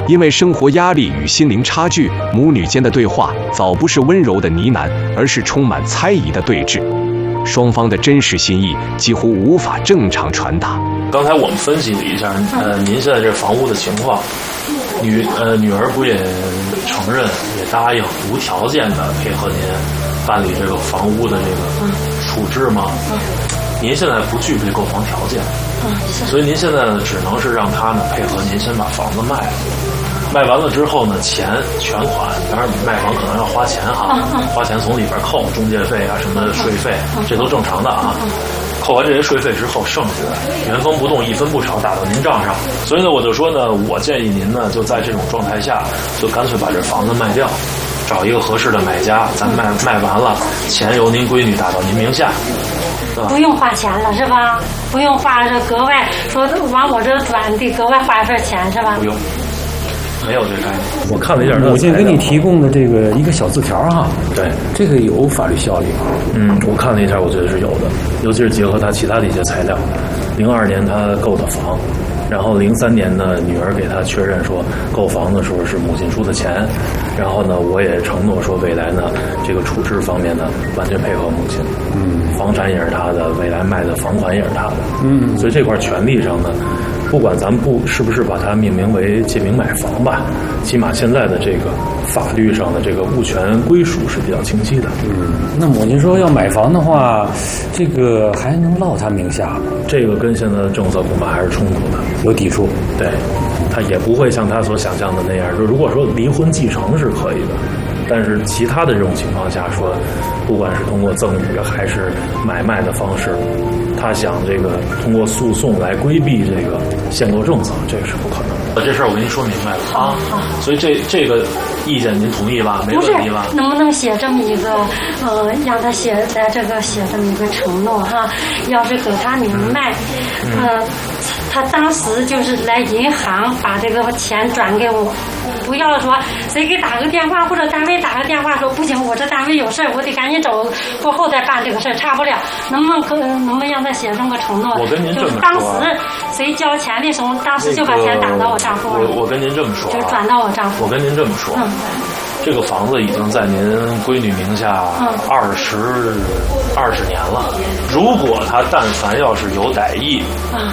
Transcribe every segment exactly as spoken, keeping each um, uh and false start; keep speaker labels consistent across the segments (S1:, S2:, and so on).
S1: 因为生活压力与心灵差距，母女间的对话早不是温柔的呢喃，而是充满猜疑的对峙。双方的真实心意几乎无法正常传达。
S2: 刚才我们分析了一下，呃，您现在这房屋的情况，女呃女儿不也承认也答应无条件的配合您办理这个房屋的这个处置吗？您现在不具备购房条件，所以您现在呢只能是让他呢配合您先把房子卖了。卖完了之后呢，钱全款，当然卖房可能要花钱哈，花钱从里边扣中介费啊，什么税费，这都正常的啊。扣完这些税费之后，剩下的原封不动一分不少打到您账上。所以呢，我就说呢，我建议您呢，就在这种状态下，就干脆把这房子卖掉，找一个合适的买家，咱卖卖完了，钱由您闺女打到您名下。
S3: 不用花钱了是吧？不用花这格外说往我这转的格外花一份钱是吧？
S2: 不用。没有这概念，我看了一下，
S4: 母亲给你提供的这个一个小字条哈，
S2: 对，
S4: 这个有法律效力吗？
S2: 嗯，我看了一下，我觉得是有的，尤其是结合他其他的一些材料。零二年他购的房，然后零三年呢，女儿给他确认说购房的时候是母亲出的钱，然后呢，我也承诺说未来呢，这个处置方面呢，完全配合母亲，嗯，房产也是他的，未来卖的房款也是他的，嗯，所以这块权利上呢。不管咱们不是不是把它命名为借名买房吧，起码现在的这个法律上的这个物权归属是比较清晰的。
S4: 嗯，那母亲说要买房的话，这个还能落他名下吗？
S2: 这个跟现在的政策恐怕还是冲突的，
S4: 有抵触。
S2: 对，他也不会像他所想象的那样，就如果说离婚继承是可以的。但是其他的这种情况下说，不管是通过赠与还是买卖的方式，他想这个通过诉讼来规避这个限购政策，这个是不可能的。这事儿我跟您说明白了啊，所以这这个意见您同意吧？没问题吧？
S3: 能不能写这么一个呃，让他写在这个写这么一个承诺哈？要是给他明白，嗯、呃，他当时就是来银行把这个钱转给我。不要说谁给打个电话或者单位打个电话说不行，我这单位有事儿，我得赶紧走，过后再办这个事儿，差不了。能不能可能不能让他写这么个承诺？
S2: 我跟您这么说、啊，
S3: 就是当时谁交钱的时候，当时就把钱打到我账户里、
S2: 那个。我我跟您这么说、啊，
S3: 就转到我账户。
S2: 我跟您这么说，嗯、这个房子已经在您闺女名下二十二十年了。如果他但凡要是有歹意，嗯、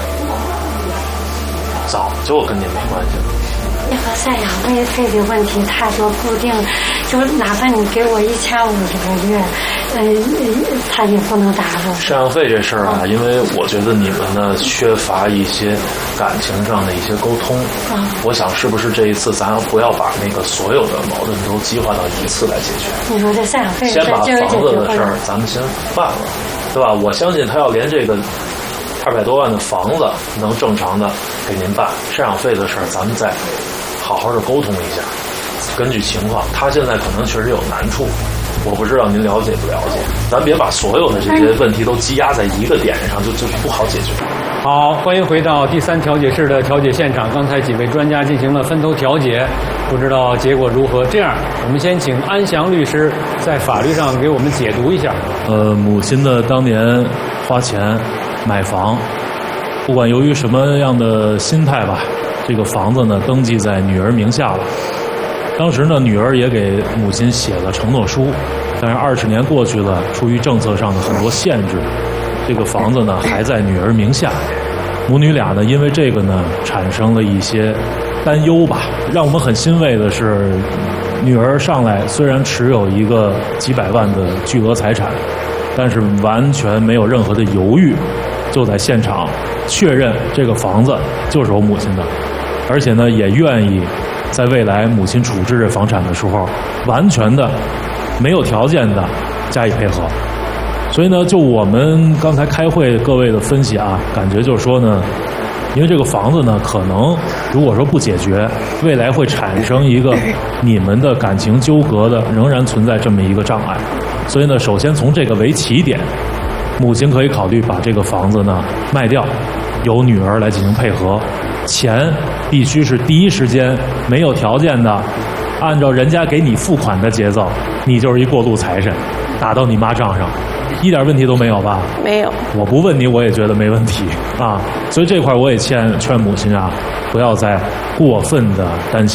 S2: 早就跟您没关系了。
S3: 那个赡养费费的问题，他说固定，就哪怕你给我一千五这个月，呃，他也不能打入。
S2: 赡养费这事儿啊，嗯、因为我觉得你们呢缺乏一些感情上的一些沟通。嗯，我想是不是这一次咱不要把那个所有的矛盾都激化到一次来解决？
S3: 你说这赡养费，
S2: 先把房子的事儿咱们先办了，对吧？我相信他要连这个二百多万的房子能正常的给您办，赡养费的事儿咱们再好好的沟通一下，根据情况，他现在可能确实有难处，我不知道您了解不了解，咱别把所有的这些问题都积压在一个点上，就就不好解决。
S5: 好，欢迎回到第三调解室的调解现场。刚才几位专家进行了分头调解，不知道结果如何。这样，我们先请安祥律师在法律上给我们解读一下。
S2: 呃，母亲的当年花钱买房，不管由于什么样的心态吧。这个房子呢，登记在女儿名下了。当时呢，女儿也给母亲写了承诺书，但是二十年过去了，出于政策上的很多限制，这个房子呢还在女儿名下。母女俩呢，因为这个呢，产生了一些担忧吧。让我们很欣慰的是，女儿上来虽然持有一个几百万的巨额财产，但是完全没有任何的犹豫，就在现场确认这个房子就是我母亲的。而且呢，也愿意在未来母亲处置这房产的时候，完全的、没有条件的加以配合。所以呢，就我们刚才开会各位的分析啊，感觉就是说呢，因为这个房子呢，可能如果说不解决，未来会产生一个你们的感情纠葛的，仍然存在这么一个障碍。所以呢，首先从这个为起点，母亲可以考虑把这个房子呢卖掉，由女儿来进行配合。钱必须是第一时间没有条件的，按照人家给你付款的节奏，你就是一过路财神，打到你妈账上，一点问题都没有吧？
S6: 没有。
S2: 我不问你，我也觉得没问题啊。所以这块我也劝劝母亲啊，不要再过分的担心。